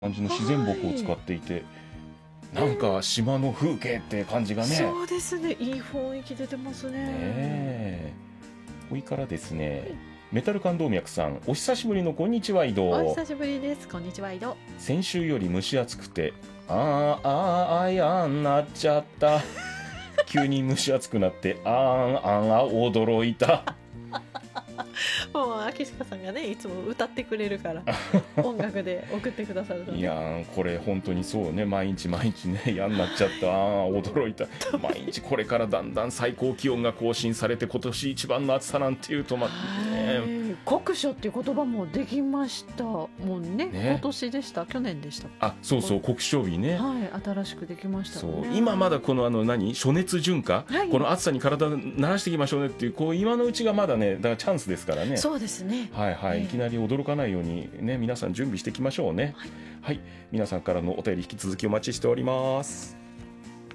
感じの自然木を使っていて、なんか島の風景って感じがね。 そうですね、いい雰囲気出てますね。 これからですね、メタル感動脈さん、お久しぶりのこんにちは移動。 お久しぶりです。こんにちは移動。 先週より蒸し暑くてあやんなっちゃった急に蒸し暑くなって驚いたもう秋鹿さんがねいつも歌ってくれるから音楽で送ってくださると、ね、 いやーこれ本当にそうね、毎日ね嫌になっちゃった驚いた毎日これからだんだん最高気温が更新されて今年一番の暑さなんていうと酷暑っていう言葉もできましたもん ね。今年でした、去年でした。 そう酷暑日ね、 はい、新しくできましたもんね。 そう今まだこの暑熱順化、はい、この暑さに体慣らしていきましょうねっていう今のうちがまだねだからチャンスですからね。 そうですね、 はいはい、いきなり驚かないようにね皆さん準備していきましょうね。はい、はい、皆さんからのお便り引き続きお待ちしております。